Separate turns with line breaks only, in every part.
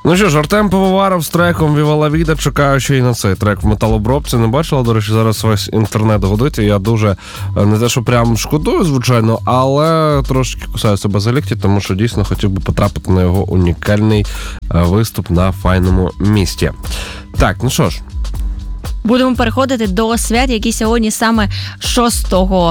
Ну що ж, Артем Пивоваров з треком «Віва ла Віда», чекаю ще й на цей трек в металобробці. Не бачила, до речі, зараз весь інтернет гудить, і я дуже, не те, що прям шкодую, звичайно, але трошки кусаю себе за лікті, тому що дійсно хотів би потрапити на його унікальний виступ на файному місті. Так, ну що ж.
Будемо переходити до свят, які сьогодні саме 6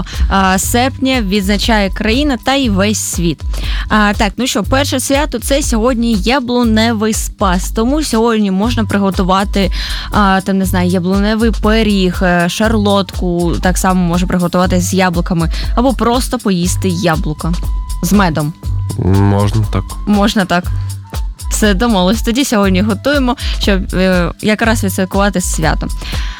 серпня відзначає країна та й весь світ. Так, ну що, перше свято – це сьогодні яблуневий спас. Тому сьогодні можна приготувати, там, не знаю, яблуневий пиріг, шарлотку, так само може приготувати з яблуками, або просто поїсти яблука з медом.
Можна так.
Можна так. Все, домовились. Тоді сьогодні готуємо, щоб якраз відсвяткувати свято.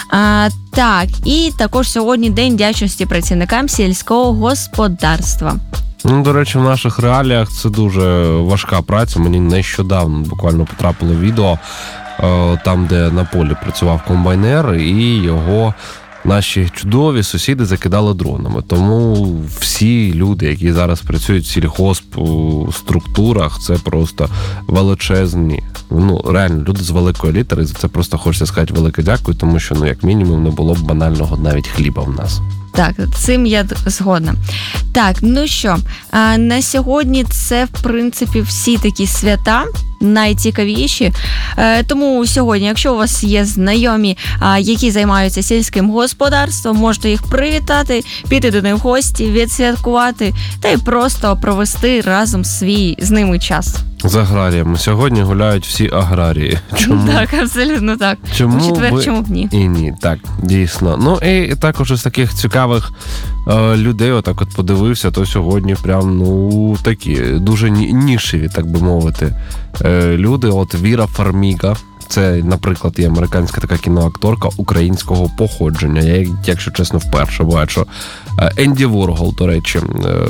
Так, і також сьогодні День вдячності працівникам сільського господарства.
Ну, до речі, в наших реаліях це дуже важка праця. Мені нещодавно буквально потрапило відео, там, де на полі працював комбайнер, і його наші чудові сусіди закидали дронами. Тому всі люди, які зараз працюють в сільгоспструктурах, це просто величезні, ну, реально, люди з великої літери, за це просто хочеться сказати велике дякую, тому що, ну, як мінімум, не було б банального навіть хліба в нас.
Так, цим я згодна. Так, ну що, на сьогодні це, в принципі, всі такі свята найцікавіші. Тому сьогодні, якщо у вас є знайомі, які займаються сільським господарством, можете їх привітати, піти до них в гості, відсвяткувати та й просто провести разом з ними час.
З аграріями. Сьогодні гуляють всі аграрії. Чому?
Так, абсолютно так.
Чому
у четвер, чому б ні?
І ні, так, дійсно. Ну і також із таких цікавих людей, отак от подивився, то сьогодні прям, ну, такі дуже нішеві, так би мовити, люди. От Віра Фарміга. Це, наприклад, є американська така кіноакторка українського походження. Я, якщо чесно, вперше бачу. Енді Воргол, до речі.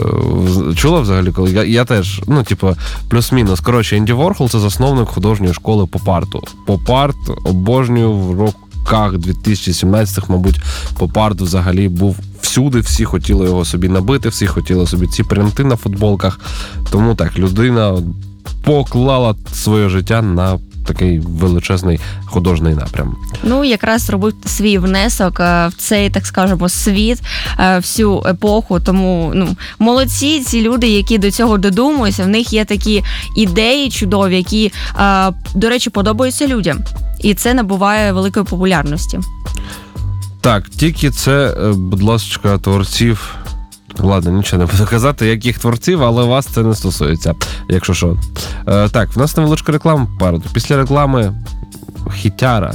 Чула взагалі, коли? Я теж, ну, типу, плюс-мінус. Коротше, Енді Воргол – це засновник художньої школи поп-арту. Поп-арт обожнюю в роках 2017-х, мабуть, поп-арт взагалі був всюди. Всі хотіли його собі набити, всі хотіли собі ці принти на футболках. Тому так, людина поклала своє життя на такий величезний художній напрям.
Ну, якраз зробив свій внесок в цей, так скажемо, світ, всю епоху. Тому, ну, молодці ці люди, які до цього додумуються. В них є такі ідеї чудові, які, до речі, подобаються людям. І це набуває великої популярності.
Так, тільки це, будь ласка, творців... Ладно, нічого не буду казати, яких творців, але вас це не стосується, якщо що. Так, в нас невеличка реклама попереду. Після реклами хітяра,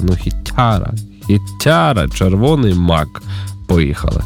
червоний мак. Поїхали.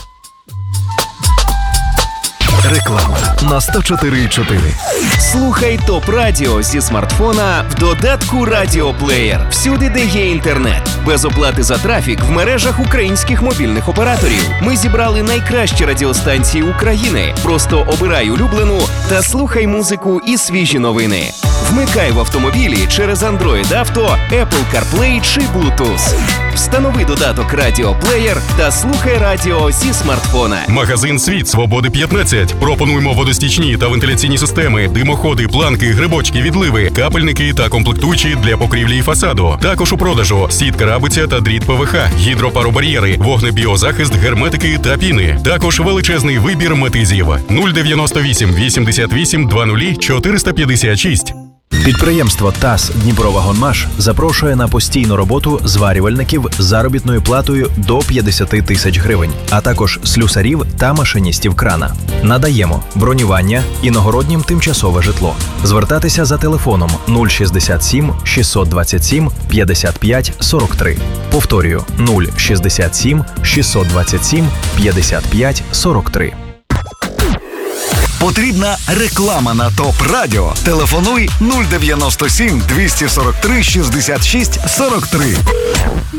Реклама на 104,4. Слухай ТОП Радіо зі смартфона в додатку Радіоплеєр. Всюди, де є інтернет. Без оплати за трафік в мережах українських мобільних операторів. Ми зібрали найкращі радіостанції України. Просто обирай улюблену та слухай музику і свіжі новини. Вмикай в автомобілі через Android Auto, Apple CarPlay чи Bluetooth. Встанови додаток Радіоплеєр та слухай радіо зі смартфона.
Магазин «Світ Свободи 15». Пропонуємо водостічні та вентиляційні системи, димоходи, планки, грибочки, відливи, капельники та комплектуючі для покрівлі і фасаду. Також у продажу сітка рабиця та дріт ПВХ, гідропаробар'єри, вогнебіозахист, герметики та піни. Також величезний вибір метизів. 098 88 20 456.
Підприємство ТАСС «Дніпровагонмаш» запрошує на постійну роботу зварювальників з заробітною платою до 50 тисяч гривень, а також слюсарів та машиністів крана. Надаємо бронювання, іногороднім тимчасове житло. Звертатися за телефоном 067 627 55 43. Повторюю, 067 627 55 43.
Потрібна реклама на ТОП Радіо. Телефонуй 097 243 66 43.